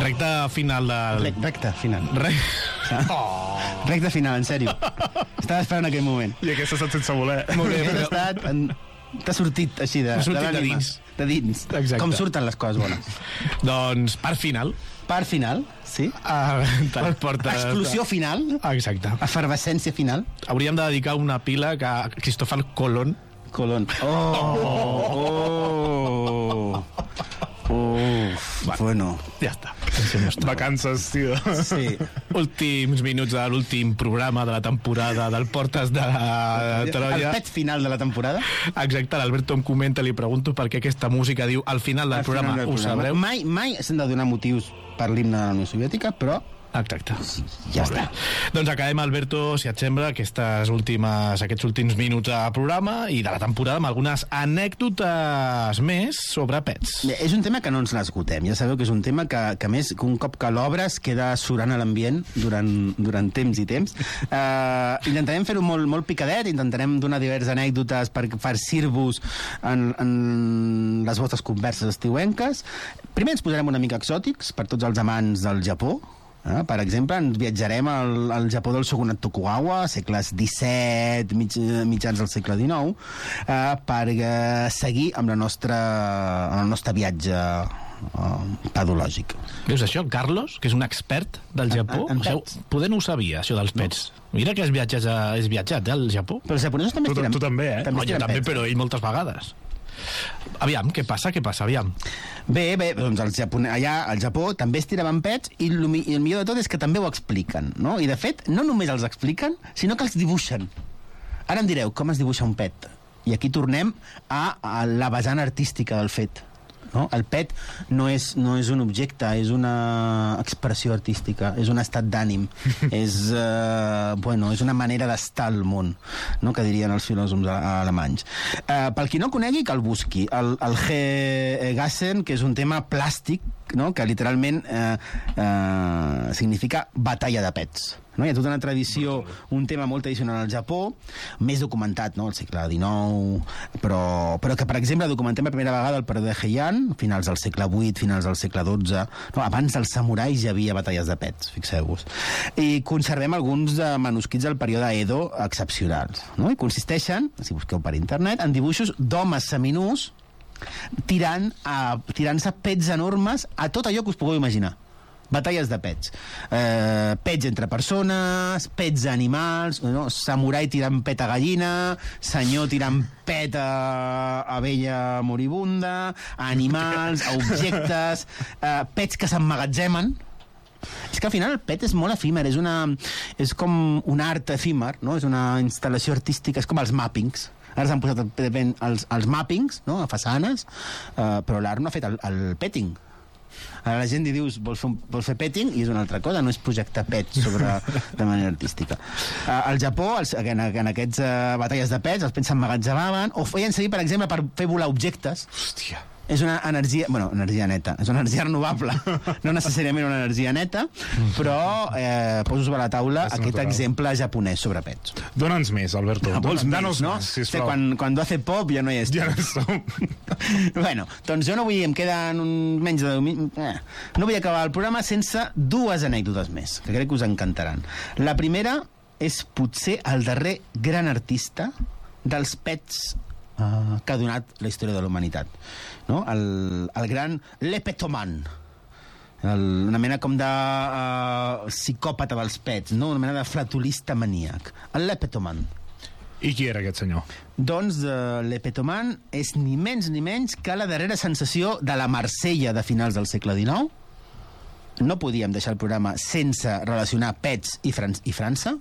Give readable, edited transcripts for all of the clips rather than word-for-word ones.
Recta final del... Recta final. Recta final, en sèrio. Estava esperant aquell moment. I aquesta ha estat sense voler. Molt bé, Aquest però... ha estat... T'ha sortit així de l'ànima. De dins. Exacte. Com surten les coses bones. Doncs part final. Part final, sí. Te'l portes... Explosió final. Exacte. Efervescència final. Hauríem de dedicar una pila a Cristòfol Colón. Bueno. Ja està. Vacances, tio. Sí. Últims minuts de l'últim programa de la temporada del Portes de Troia. El pet final de la temporada. Exacte, l'Alberto em comenta, li pregunto per què aquesta música diu al final del programa, ho sabreu? Mai s'han de donar motius per l'himne de la Unió Soviètica, però Exacte. ja està. Doncs acabem, Alberto, si et sembla, aquests últims minuts de programa i de la temporada amb algunes anècdotes més sobre pets. És un tema que no ens l'esgotem. Ja sabeu que és un tema que a més, que un cop que l'obres queda surant a l'ambient durant temps i temps. Intentarem fer-ho molt picadet, intentarem donar diverses anècdotes per farcir-vos en les vostres converses estiuenques. Primer ens posarem una mica exòtics per tots els amants del Japó. Per exemple, ens viatjarem al Japó del Shogunat Tokugawa, segles XVII, mitjans del segle XIX, per seguir amb el nostre viatge pedològic. Veus això, Carlos, que és un expert del Japó? Poder no ho sabia, això dels pets. Mira que has viatjat al Japó. Però els japonesos també Tu també, eh? Jo també, però ell moltes vegades. Aviam, què passa? Aviam. Bé, doncs allà al Japó també es tiraven pets i el millor de tot és que també ho expliquen, no? I de fet, no només els expliquen, sinó que els dibuixen. Ara em direu, com es dibuixa un pet? I aquí tornem a la vessant artística del fet. No? El pet no és un objecte, és una expressió artística, és un estat d'ànim, és una manera d'estar al món, no? Que dirien els filòsofs alemanys. Pel qui no conegui, que el busqui. El Gegassen, que és un tema plàstic, no? Que literalment significa batalla de pets. No? Hi ha tota una tradició, un tema molt tradicional al Japó, més documentat, no? Al segle XIX, però que, per exemple, documentem per primera vegada el període Heian, finals del segle VIII, finals del segle XII. No? Abans dels samurais ja havia batalles de pets, fixeu-vos. I conservem alguns manuscrits del període Edo excepcionals. No? I consisteixen, si busqueu per internet, en dibuixos d'homes seminus tirant-se pets enormes a tot allò que us pugueu imaginar. Batalles de pets. Pets entre persones, pets animals, no? Samurai tirant pet a gallina, senyor tirant pet a abella moribunda, a animals, a objectes, pets que s'emmagatzemen. És que al final el pet és molt efímer, és com un art efímer, no? És una instal·lació artística, és com els mappings. Ara s'han posat els mappings, no? A façanes, però l'art no ha fet el petting. Ara la gent li dius, vols fer petting, i és una altra cosa, no és projectar pets de manera artística. Al Japó, en aquests batalles de pets, els pets s'emmagatzemaven, o feien servir, per exemple, per fer volar objectes. Hòstia. És una energia, energia neta, és una energia renovable, no necessàriament una energia neta, però poso sobre la taula aquest exemple japonès sobre pets. Dona'ns més, Alberto. Vols més, no? Quan hace pop ja no hi és. Ja no som. Bueno, doncs jo no em queden menys de... No vull acabar el programa sense dues anècdotes més, que crec que us encantaran. La primera és potser el darrer gran artista dels pets que ha donat la història de la humanitat, no? El gran Lepetoman, una mena com de psicòpata dels pets, no? Una mena de flatulista maníac, el Lepetoman. I qui era aquest senyor? Doncs Lepetoman és ni menys que la darrera sensació de la Marsella de finals del segle XIX. No podíem deixar el programa sense relacionar pets i França.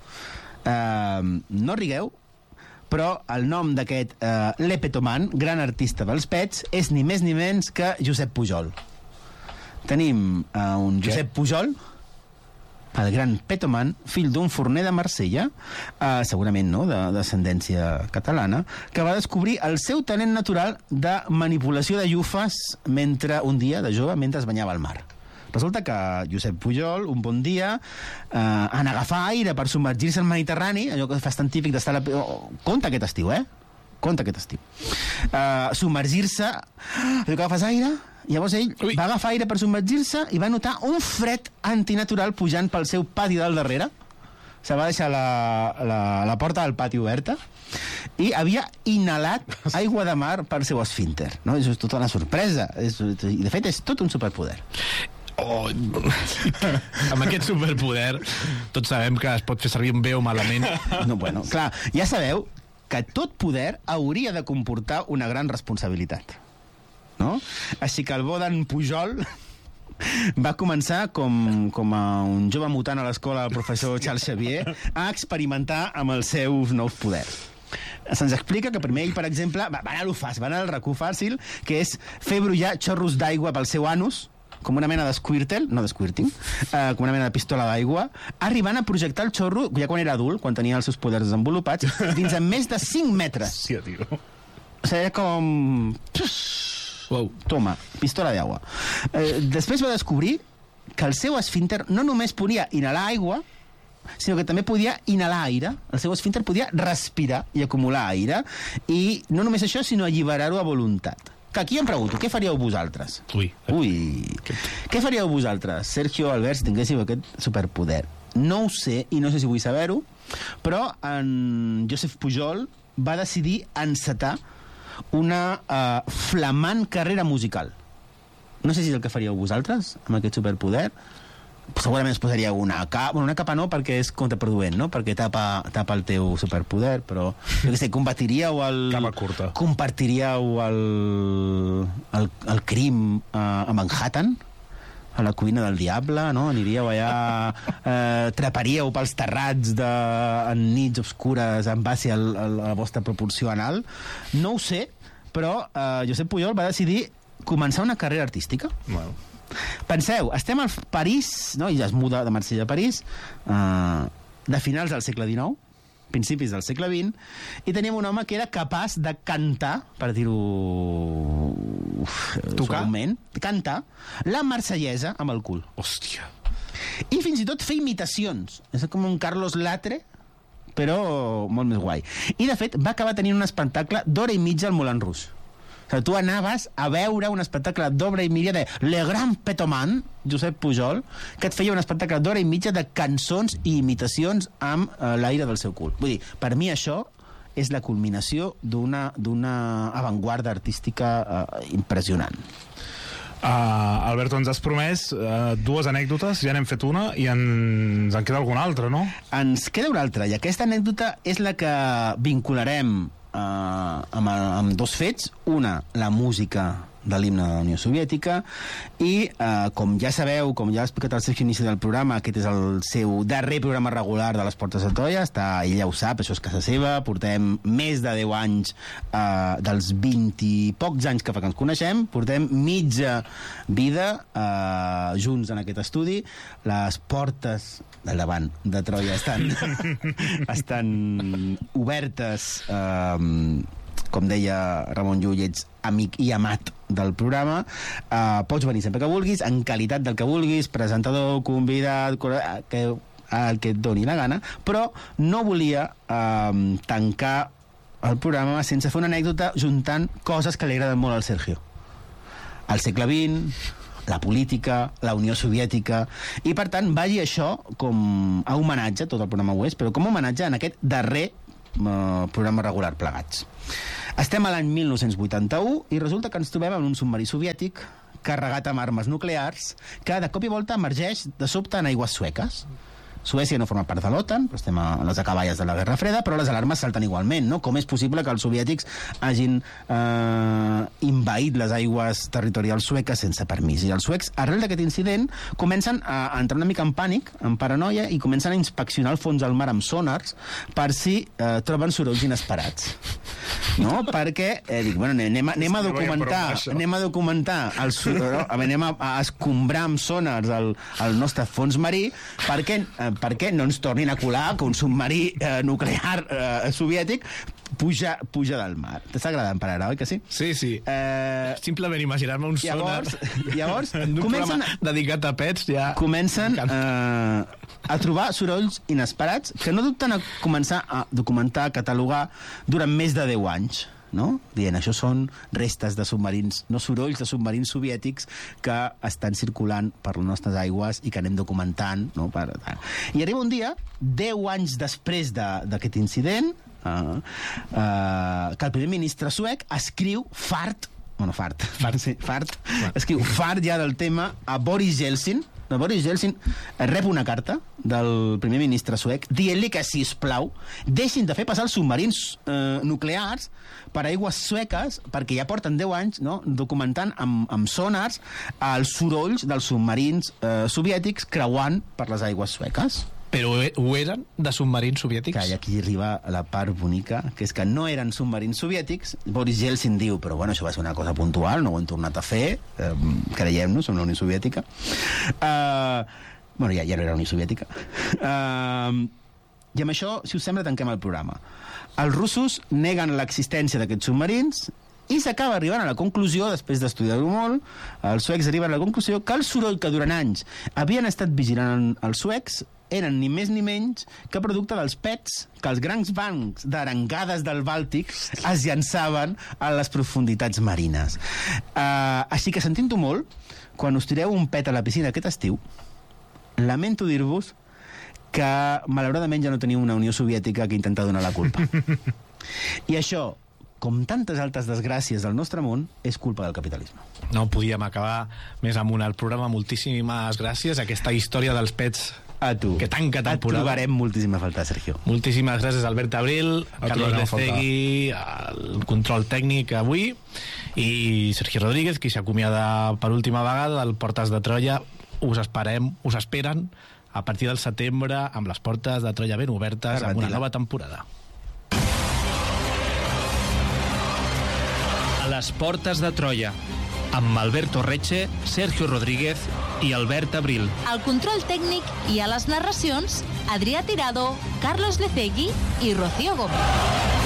No rigueu, però el nom d'aquest Lepetoman, gran artista dels pets, és ni més ni menys que Josep Pujol. Tenim un Josep Pujol, el gran Petoman, fill d'un forner de Marsella, segurament no, de descendència catalana, que va descobrir el seu talent natural de manipulació de llufes un dia de jove mentre es banyava al mar. Resulta que Josep Pujol, un bon dia, en agafar aire per submergir-se al Mediterrani, allò que fas tan típic d'estar... Compte aquest estiu, Compte aquest estiu. Submergir-se, allò que agafes aire, Llavors ell va agafar aire per submergir-se i va notar un fred antinatural pujant pel seu pati del darrere. Se va deixar la porta del pati oberta i havia inhalat aigua de mar pel seu esfínter. No? És tota una sorpresa. I de fet, és tot un superpoder. Oh, amb aquest superpoder tots sabem que es pot fer servir un bé o malament. No, bueno, clar, ja sabeu que tot poder hauria de comportar una gran responsabilitat, no? Així que el bo d'en Pujol va començar com a un jove mutant a l'escola del professor Charles Xavier a experimentar amb els seus nous poders. Se'ns explica que primer ell, per exemple, va anar a lo fàcil, va anar al racó fàcil, que és fer brollar xorros d'aigua pel seu anus, com una mena d'squirtle, no d'squirting, com una mena de pistola d'aigua, arribant a projectar el xorro, ja quan era adult, quan tenia els seus poders desenvolupats, fins a més de 5 metres. Sí, tio. O sigui, com... Wow. Toma, pistola d'aigua. Després va descobrir que el seu esfínter no només podia inhalar aigua, sinó que també podia inhalar aire. El seu esfínter podia respirar i acumular aire. I no només això, sinó alliberar-ho a voluntat. Que aquí em pregunto, què faríeu vosaltres? Ui. Què faríeu vosaltres, Sergio, Albert, si tinguéssiu aquest superpoder? No ho sé, i no sé si vull saber-ho, però en Josep Pujol va decidir encetar una flamant carrera musical. No sé si és el que faríeu vosaltres, amb aquest superpoder. Segurament es posaria una capa, bueno, una capa no, perquè és contraproduent, no? Perquè tapa el teu superpoder, però jo què sé, compartiríeu capa curta. Compartiríeu el crim a Manhattan, a la cuina del diable, no? Aniríeu allà, treparíeu pels terrats en nits obscures en base a la vostra proporció anal. No ho sé, però Josep Pujol va decidir començar una carrera artística. Bueno. Penseu, estem al París, no? I ja es muda de Marsella a París, de finals del segle XIX, principis del segle XX, i teníem un home que era capaç de cantar, per dir-ho suaument, cantar la marsellesa amb el cul. Hòstia. I fins i tot fer imitacions. És com un Carlos Latre, però molt més guai. I, de fet, va acabar tenint un espectacle d'hora i mitja al Moulin Rouge. O sigui, tu anaves a veure un espectacle d'obra i mitja de Le Grand Petoman, Josep Pujol, que et feia un espectacle d'hora i mitja de cançons i imitacions amb l'aire del seu cul. Vull dir, per mi això és la culminació d'una avantguarda artística impressionant. Alberto, ens has promès dues anècdotes, ja n'hem fet una i ens en queda alguna altra, no? Ens queda una altra, i aquesta anècdota és la que vincularem amb dos fets. Una, la música de l'himne de la Unió Soviètica, i com ja sabeu, com ja ha explicat al Sergio inici del programa, aquest és el seu darrer programa regular de les Portes de Troia. Ell ja ho sap, això és casa seva, portem més de 10 anys, dels 20 i pocs anys que fa que ens coneixem, portem mitja vida junts en aquest estudi. Les portes del davant de Troia estan obertes, com deia Ramon Llull, ets amic i amat del programa. Pots venir sempre que vulguis, en qualitat del que vulguis, presentador, convidat, el que et doni la gana, però no volia tancar el programa sense fer una anècdota juntant coses que li agraden molt al Sergio. El segle XX, la política, la Unió Soviètica, i per tant vagi això com a homenatge, tot el programa ho és, però com a homenatge en aquest darrer programa regular plegats. Estem a l'any 1981 i resulta que ens trobem en un submarí soviètic carregat amb armes nuclears que de cop i volta emergeix de sobte en aigües sueques. Suècia no forma part de l'OTAN, però estem a les acaballes de la Guerra Freda, però les alarmes salten igualment, no? Com és possible que els soviètics hagin invaït les aigües territorials sueques sense permís? I els suecs, arrel d'aquest incident, comencen a entrar una mica en pànic, en paranoia, i comencen a inspeccionar el fons del mar amb sonars per si troben sorolls inesperats. No? Perquè, dic, bueno, anem a documentar anem a escombrar amb sonars el nostre fons marí perquè no ens tornin a colar que un submarí nuclear soviètic puja del mar. T'està agradant per ara, oi que sí? Sí. Simplement imaginar-me un sonar. Llavors en un programa dedicat a pets, ja... Comencen a trobar sorolls inesperats que no dubten a començar a documentar, a catalogar durant més de 10 anys. no? Dient, això són restes de submarins, no sorolls de submarins soviètics que estan circulant per les nostres aigües i que anem documentant, no? I arriba un dia, 10 anys després d'aquest incident, que el primer ministre suec escriu fart, escriu fart ja del tema a Boris Yeltsin. Boris Yeltsin rep una carta del primer ministre suec dient-li que, sisplau, deixin de fer passar els submarins nuclears per aigües sueques, perquè ja porten 10 anys, no?, documentant amb sonars els sorolls dels submarins soviètics creuant per les aigües sueques. Però ho eren de submarins soviètics? Que aquí arriba la part bonica, que és que no eren submarins soviètics. Boris Yeltsin diu, però bueno, això va ser una cosa puntual, no ho hem tornat a fer, creiem-nos, som la Unió Soviètica. Bueno, ja no era la Unió Soviètica. I amb això, si us sembla, tanquem el programa. Els russos neguen l'existència d'aquests submarins i s'acaba arribant a la conclusió, després d'estudiar-ho molt, els suecs arriben a la conclusió que el soroll que durant anys havien estat vigilant els suecs eren ni més ni menys que producte dels pets que els grans bancs d'arengades del Bàltic es llançaven a les profunditats marines. Així que, sentint-ho molt, quan us tireu un pet a la piscina aquest estiu, lamento dir-vos que malauradament ja no teniu una Unió Soviètica que intenta donar la culpa. I això, com tantes altres desgràcies del nostre món, és culpa del capitalisme. No podíem acabar més amunt al programa. Moltíssimes gràcies a aquesta història dels pets a tu. Que tanca temporada. Et trobarem moltíssima falta, Sergio. Moltíssimes gràcies, Albert Abril, Carlos Lecegui, el control tècnic avui, i Sergio Rodríguez, qui s'acomiada per última vegada del Portes de Troia. Us esperen a partir del setembre amb les portes de Troia ben obertes amb una nova temporada. A les Portes de Troia, amb Alberto Reche, Sergio Rodríguez i Albert Abril. Al control tècnic i a les narracions, Adrià Tirado, Carlos Lecegui i Rocío Gómez.